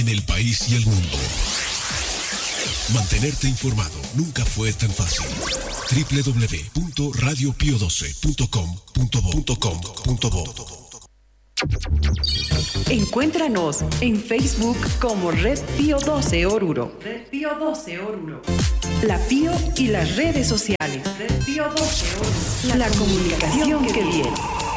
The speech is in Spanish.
en el país y el mundo. Mantenerte informado nunca fue tan fácil. www.radiopio12.com.bo. Encuéntranos en Facebook como Red Pío 12 Oruro. Red Pío 12 Oruro. La Pío y las redes sociales. Red Pío 12 Oruro. La comunicación que viene.